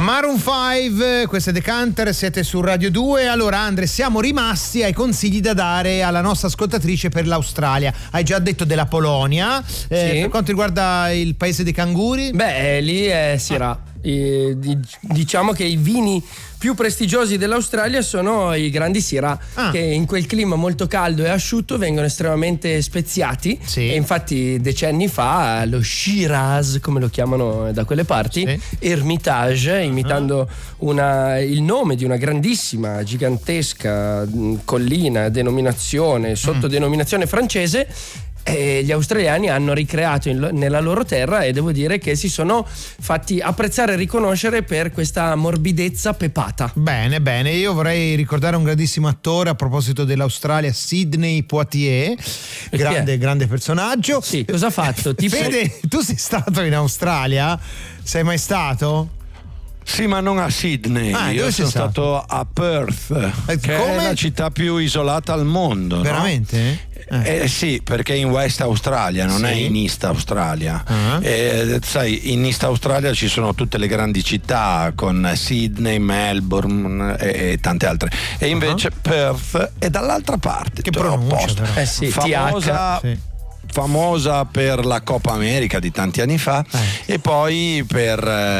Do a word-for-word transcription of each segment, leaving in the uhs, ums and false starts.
Maroon cinque, questo è Decanter, siete su Radio due. Allora Andre, siamo rimasti ai consigli da dare alla nostra ascoltatrice per l'Australia. Hai già detto della Polonia, eh, sì. Per quanto riguarda il paese dei canguri? Beh, lì è Syrah. E, diciamo che i vini più prestigiosi dell'Australia sono i grandi Syrah, ah. che in quel clima molto caldo e asciutto vengono estremamente speziati, sì. E infatti decenni fa lo Shiraz, come lo chiamano da quelle parti, sì. Hermitage, imitando una, il nome di una grandissima, gigantesca collina, denominazione, sottodenominazione francese. E gli australiani hanno ricreato in, nella loro terra, e devo dire che si sono fatti apprezzare e riconoscere per questa morbidezza pepata. Bene, bene. Io vorrei ricordare un grandissimo attore a proposito dell'Australia, Sidney Poitier, grande, grande personaggio. Sì, cosa ha fatto? Tipo... Fede, tu sei stato in Australia? Sei mai stato? Sì, ma non a Sydney. Ah, io sono stato? stato a Perth, eh, che come? è la città più isolata al mondo. Veramente? No? Eh. Eh, sì, perché è in West Australia, non sì. è in East Australia. Uh-huh. Eh, sai, in East Australia ci sono tutte le grandi città con Sydney, Melbourne e, e tante altre. E invece uh-huh. Perth è dall'altra parte. Che pronuncia, eh sì, famosa. T H. Sì. famosa per la Coppa America di tanti anni fa eh. e poi per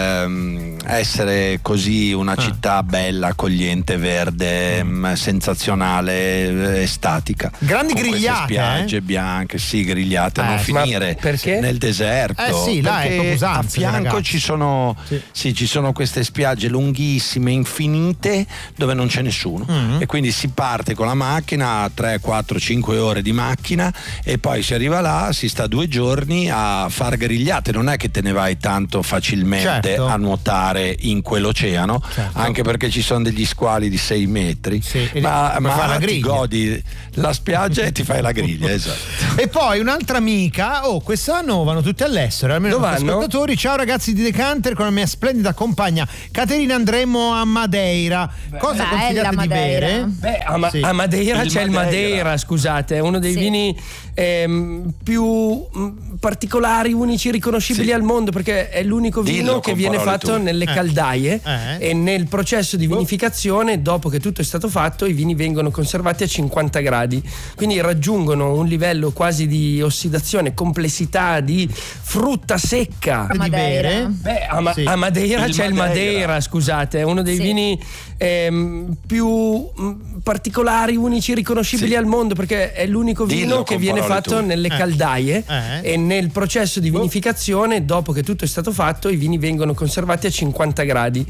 ehm, essere così una ah. città bella, accogliente, verde, mm. sensazionale, estatica. Grandi con grigliate, spiagge eh? bianche, sì, grigliate, eh, non finire perché? nel deserto. Eh sì, là è usanza, a fianco ragazzi. ci sono sì. sì, ci sono queste spiagge lunghissime, infinite, dove non c'è nessuno. Mm. E quindi si parte con la macchina, tre, quattro, cinque ore di macchina, e poi si arriva là, si sta due giorni a far grigliate. Non è che te ne vai tanto facilmente certo. a nuotare in quell'oceano, certo. anche perché ci sono degli squali di sei metri, sì. ma, ma, ma la ti godi la spiaggia e ti fai la griglia. Esatto. E poi un'altra amica, oh, quest'anno vanno tutti all'estero, almeno dove gli ascoltatori. Ciao ragazzi di Decanter, con la mia splendida compagna Caterina andremo a Madeira. Beh, Cosa consigliate di bere? Beh, a, Ma- sì. a Madeira il c'è Madeira. il Madeira, scusate, è uno dei sì. vini ehm, più mh, particolari, unici, riconoscibili sì. al mondo, perché è l'unico vino Dillo che viene fatto tu. nelle eh. caldaie eh. e nel processo di vinificazione, dopo che tutto è stato fatto, i vini vengono conservati a cinquanta gradi, quindi raggiungono un livello quasi di ossidazione, complessità di frutta secca. Di bere? Beh, a, Ma- sì. a Madeira il c'è Madeira. il Madeira, scusate, è uno dei sì. vini ehm, più mh, particolari, unici, riconoscibili sì. al mondo, perché è l'unico vino Dillo che viene fatto tu. nelle eh. caldaie eh. e nel processo di vinificazione, dopo che tutto è stato fatto, i vini vengono conservati a cinquanta gradi.